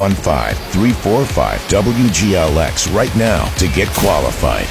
815-345-WGLX right now to get qualified.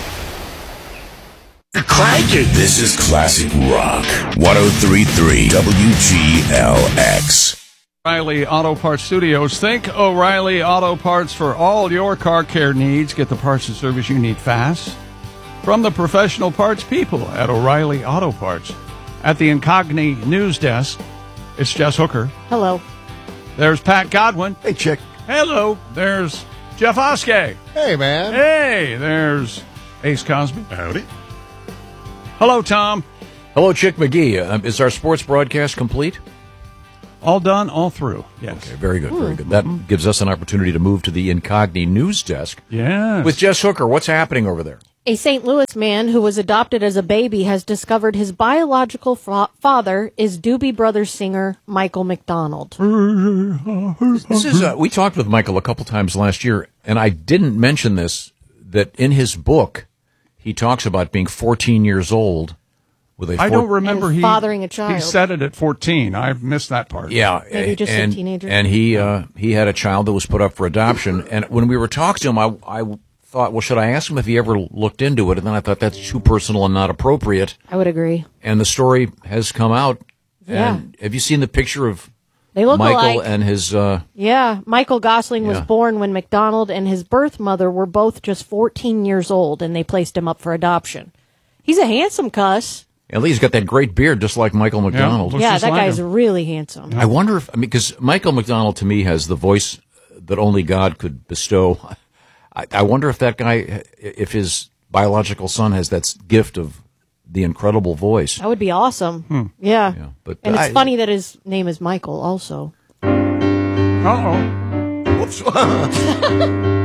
Crank it. This is Classic Rock 103.3 WGLX. O'Reilly Auto Parts Studios. Think O'Reilly Auto Parts for all your car care needs. Get the parts and service you need fast from the professional parts people at O'Reilly Auto Parts. At the Incogni News Desk, it's Jess Hooker. Hello. There's Pat Godwin. Hey, Chick. Hello. There's Jeff Oskey. Hey, man. Hey. There's Ace Cosby. Howdy. Hello, Tom. Hello, Chick McGee. Is our sports broadcast complete? All done, all through. Yes. Okay, very good, very good. That gives us an opportunity to move to the Incogni News Desk. Yes. With Jess Hooker. What's happening over there? A St. Louis man who was adopted as a baby has discovered his biological father is Doobie Brothers singer Michael McDonald. This is we talked with Michael a couple times last year, and I didn't mention this, that in his book, he talks about being 14 years old with a I don't remember and fathering a child. He said it at 14. I missed that part. Yeah, Maybe just a teenager. And he had a child that was put up for adoption. And when we were talking to him, I thought, well, should I ask him if he ever looked into it? And then I thought that's too personal and not appropriate. I would agree. And the story has come out. Yeah. And have you seen the picture of They look Michael alike. and his... Yeah, Michael Gosling was Yeah. born when McDonald and his birth mother were both just 14 years old, and they placed him up for adoption. He's a handsome cuss. At least he's got that great beard, just like Michael McDonald. Looks Yeah, just that like guy's him. really handsome. I wonder if, because Michael McDonald to me has the voice that only God could bestow. I wonder if that guy, if his biological son has that gift of the incredible voice. That would be awesome. Yeah. But And it's funny that his name is Michael also. Uh-oh. Whoops.